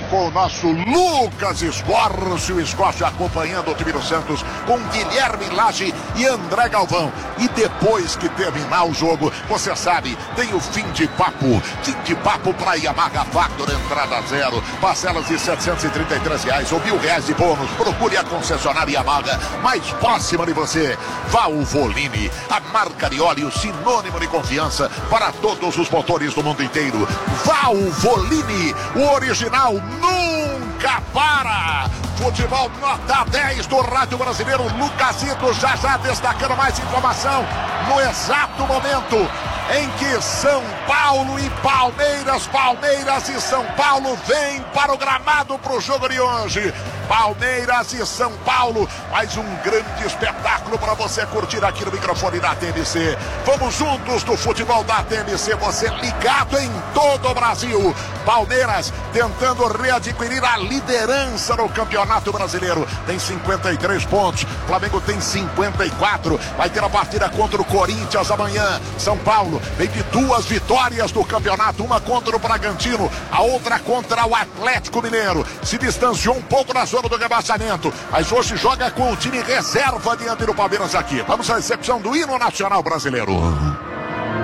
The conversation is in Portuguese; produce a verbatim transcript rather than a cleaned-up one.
com o nosso Lucas Escorcio, Escorcio acompanhando o time do Santos com Guilherme Lage e André Galvão. E depois que terminar o jogo, você sabe, tem o fim de papo, fim de papo para Yamaha Factor, entrada zero, parcelas de setecentos e trinta e três reais ou mil reais de bônus. Procure a concessionária Yamaha mais próxima de você. Valvoline, a marca de óleo sinônimo de confiança para todos os motores do mundo inteiro. Valvoline, o original nunca para. Futebol nota dez do Rádio Brasileiro. Lucasito já já destacando mais informação no exato momento em que São Paulo e Palmeiras, Palmeiras e São Paulo vêm para o gramado para o jogo de hoje. Palmeiras e São Paulo, mais um grande espetáculo para você curtir aqui no microfone da T M C. Vamos juntos do futebol da T M C, você ligado em todo o Brasil. Palmeiras tentando readquirir a liderança no Campeonato Brasileiro, tem cinquenta e três pontos, Flamengo tem cinquenta e quatro, vai ter a partida contra o Corinthians amanhã. São Paulo vem de duas vitórias do campeonato, uma contra o Bragantino, a outra contra o Atlético Mineiro, se distanciou um pouco da zona do rebaixamento, mas hoje joga com o time reserva diante do Palmeiras aqui. Vamos à recepção do hino nacional brasileiro.